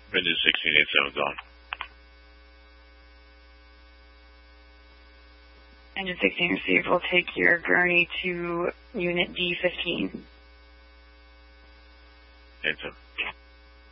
Engine 1687 is on. Engine 16 received. We'll take your gurney to Unit D15. Answer.